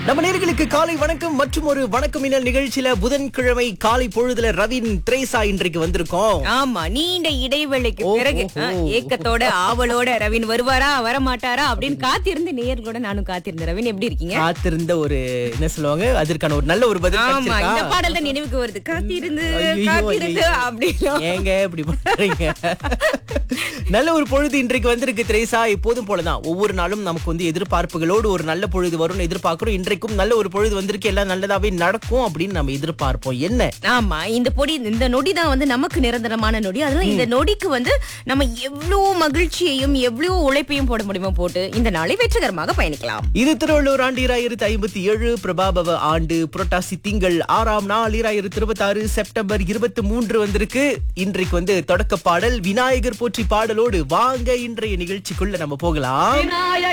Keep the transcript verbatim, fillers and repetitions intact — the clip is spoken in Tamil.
நம்ம நேயர்களுக்கு காலை வணக்கம் மற்றும் ஒரு வணக்கம் மின்னல் நிகழ்ச்சியில புதன்கிழமை காலை பொழுதுல ரவின் திரேசா இன்றைக்கு வந்திருக்கோம். ஆமா, நீண்ட இடைவேளைக்கு ஓ, பிறகு ஓ, ஓ. ஆ, ஏக்கத்தோட ஆவலோட ரவின் வருவாரா வரமாட்டாரா அப்படின்னு காத்திருந்து நேயர்களோட நானும் காத்திருந்தேன். ரவின் எப்படி இருக்கீங்க? காத்திருந்த ஒரு என்ன சொல்லுவாங்க அதற்கான ஒரு நல்ல ஒரு பதில் ஆமா, கிடைச்சிருக்கா? இந்த பாடல் தான் நினைவுக்கு வருது. காத்திருந்து ஐயையோ, காத்திருந்து ஐயையோ. அப்படின்னு. ஏங்க இப்படி பண்றீங்க? நல்ல ஒரு பொழுது இன்றைக்கு வந்திருக்கு திரேசா. எப்போதும் போலதான் ஒவ்வொரு நாளும் நமக்கு வந்து எதிர்பார்ப்புகளோடு ஒரு நல்ல பொழுது வரும்னு எதிர்பார்க்கிறோம். இன்றைக்கும் நல்ல ஒரு பொழுது வந்திருக்கு, எல்லாம் நல்லதாவே நடக்கும் அப்படின்னு நம்ம எதிர்பார்ப்போம். என்ன ஆமா, இந்த பொடி இந்த நொடி தான் வந்து நமக்கு நிரந்தரமான நொடி. அதனால இந்த நொடிக்கு வந்து நம்ம எவ்வளவு மகிழ்ச்சியையும் எவ்வளவு உழைப்பையும் போட முடியுமோ போட்டு இந்த நாளை வெற்றிகரமாக பயணிக்கலாம். இது திருவள்ளூர் ஆண்டு இராயிரத்தி ஐம்பத்தி ஏழு பிரபாபவ ஆண்டு புரட்டாசி திங்கள் ஆறாம் நாள் இராயிரத்தி இருபத்தி ஆறு செப்டம்பர் இருபத்தி மூன்று வந்திருக்கு. இன்றைக்கு வந்து தொடக்க பாடல் விநாயகர் போற்றி பாடலோடு வாங்க இன்றைய நிகழ்ச்சிக்குள்ள நம்ம போகலாம்.